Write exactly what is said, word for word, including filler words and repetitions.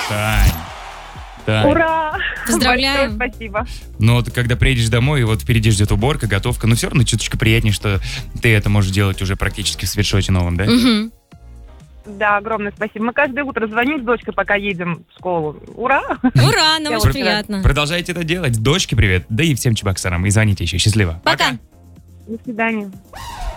Тань. Тань. Ура! Поздравляем. Большое спасибо. Но вот когда приедешь домой, и вот впереди ждет уборка, готовка, но все равно чуточку приятнее, что ты это можешь делать уже практически в свитшоте новом, да? Мгм. Да, огромное спасибо. Мы каждое утро звоним с дочкой, пока едем в школу. Ура! Ура, нам Я очень вот приятно. Продолжайте это делать. Дочке привет, да и всем чебоксарам. И звоните еще. Счастливо. Пока. До свидания.